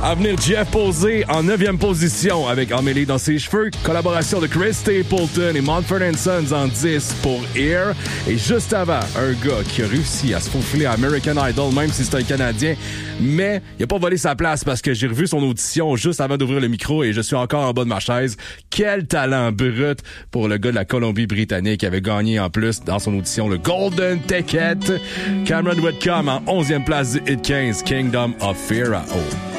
À venir, Jeff Posey en 9e position avec Emmêlé dans ses cheveux. Collaboration de Chris Stapleton et Mumford & Sons en 10 pour Air. Et juste avant, un gars qui a réussi à se faufiler à American Idol, même si c'est un Canadien, mais il a pas volé sa place parce que j'ai revu son audition juste avant d'ouvrir le micro et je suis encore en bas de ma chaise. Quel talent brut pour le gars de la Colombie-Britannique qui avait gagné en plus dans son audition le Golden Ticket. Cameron Whitcomb en 11e place du Hit 15, Kingdom of Pharaoh.